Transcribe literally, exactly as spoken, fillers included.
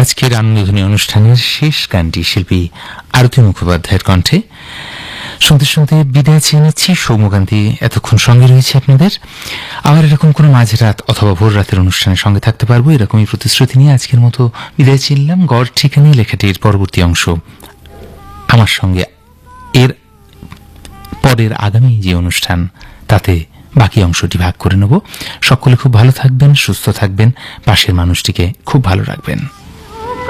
আজকের আনন্দধ্বনি অনুষ্ঠানের শেষ গানটি শিল্পী আরতি মুখোপাধ্যায়ের কণ্ঠে। শুনতে শুনতে বিদায় চেয়ে নিচ্ছি। সৌম্যকান্তি এতক্ষণ সঙ্গে রয়েছে আপনাদের। আবার এরকম কোনো মাঝরাত অথবা ভোর রাতের অনুষ্ঠানের সঙ্গে থাকতে পারবো, এরকমই প্রতিশ্রুতি নিয়ে আজকের মতো বিদায় চিনলাম। গড় ঠিকানি লেখাটির পরবর্তী অংশ আমার সঙ্গে এর পরের আগামী যে অনুষ্ঠান তাতে বাকি অংশটি ভাগ করে নেব। সকলে খুব ভালো থাকবেন, সুস্থ থাকবেন, পাশের মানুষটিকে খুব ভালো রাখবেন।